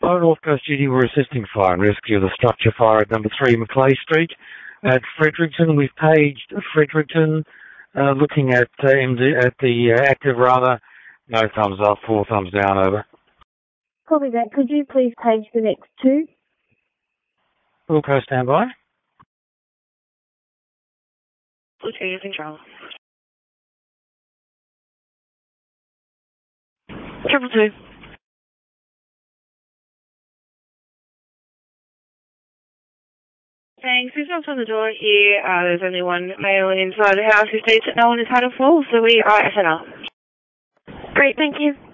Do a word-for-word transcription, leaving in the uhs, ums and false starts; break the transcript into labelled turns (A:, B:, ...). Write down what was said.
A: On North Coast Duty, we're assisting fire and rescue of the structure fire at number three Maclay Street at Fredericton. We've paged Fredericton, uh, looking at uh, M D, at the uh, active rather. No thumbs up, four thumbs down, over.
B: Copy that. Could you please page the next two?
A: Wilco, stand by.
C: Lieutenant Control. Triple two. Thanks. We've knocked on the door here. Uh, there's only one male inside the house who states that no one has had a fall, so we are F N R. Great, thank you.